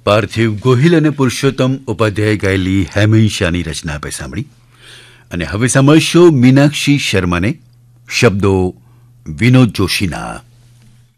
પાર્થિવ ગોહિલ અને પુરુષોત્તમ ઉપાધ્યાય ગાયેલી હેમેન્શાની રચના આપે સાંભળી અને હવે સાંભળશો મીનાક્ષી શર્માને, શબ્દો વિનોદ જોશીના.